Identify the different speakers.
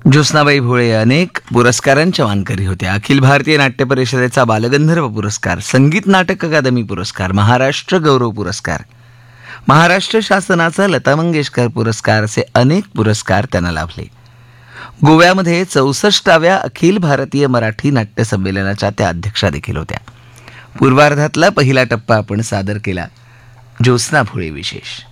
Speaker 1: ज्योत्स्नाबाई भोळे अनेक पुरस्कारांच्या मानकरी होत्या. अखिल भारतीय नाट्य परिषदेचा बालगंधर्व पुरस्कार, संगीत नाटक अकादमी पुरस्कार, महाराष्ट्र गौरव पुरस्कार, महाराष्ट्र शासनाचा लता मंगेशकर पुरस्कार असे अनेक पुरस्कार त्यांना लाभले. गोव्यामध्ये 64व्या अखिल भारतीय मराठी नाट्य संमेलनाच्या त्या अध्यक्षा देखील होत्या. पूर्वार्धातला पहिला टप्पा आपण सादर केला ज्योत्स्ना भोळे विशेष.